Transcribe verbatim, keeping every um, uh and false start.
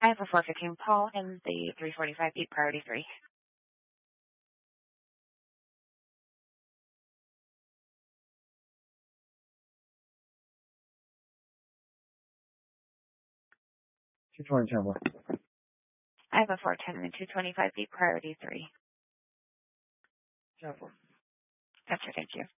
I have a four fifteen Paul and the three forty-five beat priority three. two twenty Tampa. I have a four ten and two twenty-five beat priority three. Tampa. Gotcha, thank you.